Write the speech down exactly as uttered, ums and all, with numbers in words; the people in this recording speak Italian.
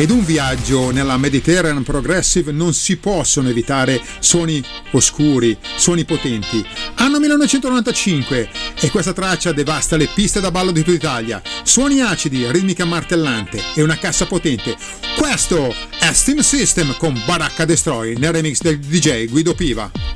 Ed un viaggio nella Mediterranean Progressive non si possono evitare suoni oscuri, suoni potenti. Anno millenovecentonovantacinque e questa traccia devasta le piste da ballo di tutta Italia. Suoni acidi, ritmica martellante e una cassa potente. Questo è Steam System con Baracca Destroy nel remix del D J Guido Piva.